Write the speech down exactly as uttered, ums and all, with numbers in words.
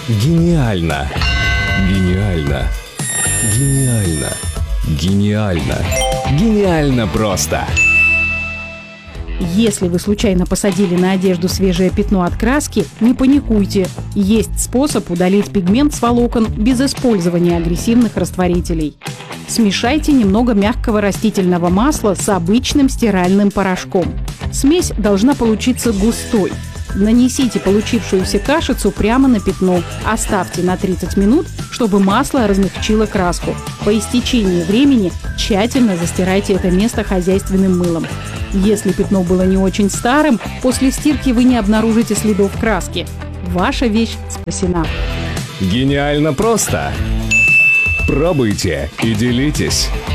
Гениально! Гениально! Гениально! Гениально! Гениально просто! Если вы случайно посадили на одежду свежее пятно от краски, не паникуйте. Есть способ удалить пигмент с волокон без использования агрессивных растворителей. Смешайте немного мягкого растительного масла с обычным стиральным порошком. Смесь должна получиться густой. Нанесите получившуюся кашицу прямо на пятно. Оставьте на тридцать минут, чтобы масло размягчило краску. По истечении времени тщательно застирайте это место хозяйственным мылом. Если пятно было не очень старым, после стирки вы не обнаружите следов краски. Ваша вещь спасена. Гениально просто! Пробуйте и делитесь!